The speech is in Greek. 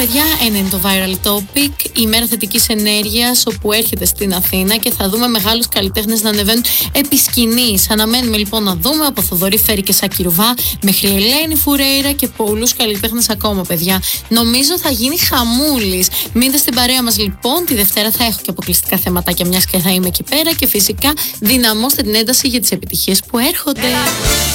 παιδιά, ένα είναι το Viral Topic, η μέρα θετικής ενέργειας, όπου έρχεται στην Αθήνα και θα δούμε μεγάλους καλλιτέχνες να ανεβαίνουν επί σκηνής. Αναμένουμε λοιπόν να δούμε από Θοδωρή Φέρη και Σάκη Ρουβά μέχρι Ελένη Φουρέιρα και πολλούς καλλιτέχνες ακόμα, παιδιά. Νομίζω θα γίνει χαμούλης. Μείνετε στην παρέα μας λοιπόν. Τη Δευτέρα θα έχω και αποκλειστικά θεματάκια, μιας και θα είμαι εκεί πέρα. Και φυσικά δυναμώστε την ένταση για τις επιτυχίες που έρχονται.